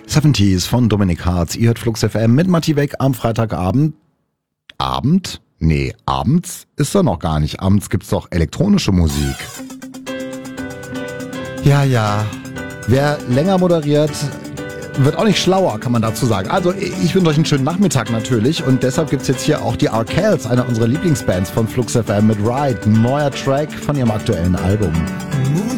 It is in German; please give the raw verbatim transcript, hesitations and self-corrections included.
siebziger von Dominik Hartz. Ihr hört Flux F M mit Matti Weg am Freitagabend. Abend? Nee, abends ist er noch gar nicht. Abends gibt's doch elektronische Musik. Ja, ja. Wer länger moderiert, wird auch nicht schlauer, kann man dazu sagen. Also ich wünsche euch einen schönen Nachmittag natürlich und deshalb gibt's jetzt hier auch die Arkells, einer unserer Lieblingsbands von Flux F M mit Ride, ein neuer Track von ihrem aktuellen Album.